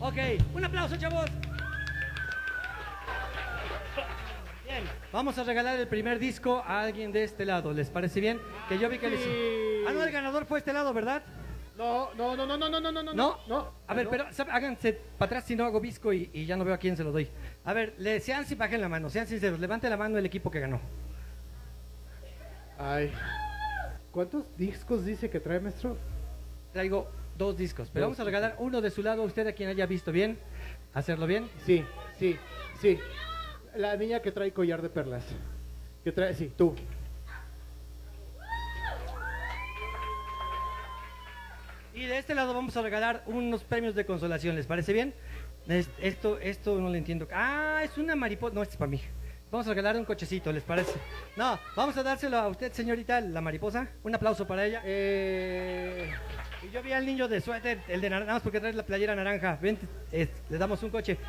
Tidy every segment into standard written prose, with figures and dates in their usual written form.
Ok, un aplauso, chavos. Bien, vamos a regalar el primer disco a alguien de este lado. ¿Les parece bien? Que yo vi que les... Ah, no, el ganador fue este lado, ¿verdad? No. ¿No? A ver, pero háganse para atrás si no hago visco y ya no veo a quién se lo doy. A ver, sean si bajen la mano, sean sinceros, levante la mano el equipo que ganó. Ay. ¿Cuántos discos dice que trae, maestro? Traigo 2 discos, pero vamos a regalar uno de su lado a usted, a quien haya visto bien. ¿Hacerlo bien? Sí. La niña que trae collar de perlas. Que trae, sí, tú. Y de este lado vamos a regalar unos premios de consolación, ¿les parece bien? Esto no lo entiendo. Ah, es una mariposa. No, este es para mí. Vamos a regalar un cochecito, ¿les parece? No, vamos a dárselo a usted, señorita, la mariposa. Un aplauso para ella. Y yo vi al niño de suéter, el de naranja, nada más porque trae la playera naranja. Ven, le damos un coche.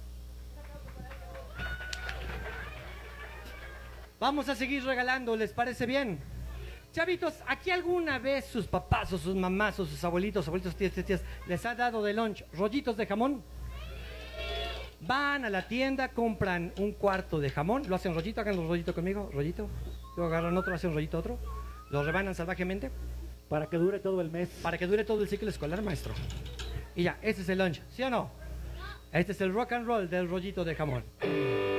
Vamos a seguir regalando, ¿les parece bien? Chavitos, ¿aquí alguna vez sus papás o sus mamás o sus abuelitos, tías, les ha dado de lunch rollitos de jamón? Van a la tienda, compran un cuarto de jamón, lo hacen rollito, hagan los rollitos conmigo, rollito. Luego agarran otro, hacen rollito otro, lo rebanan salvajemente. Para que dure todo el mes. Para que dure todo el ciclo escolar, maestro. Y ya, este es el lunch, ¿sí o no? Este es el rock and roll del rollito de jamón.